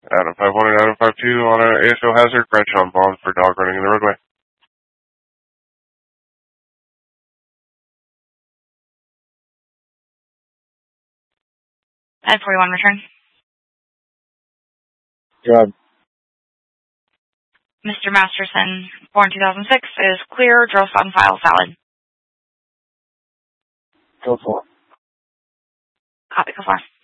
Adam 5-1 and Adam 5-2 on an ASO hazard, Bradshaw on bond for dog running in the roadway. At 41 return. Good. Mr. Masterson, born 2006, is clear, drill spot and file valid. Go for it. Copy, go far.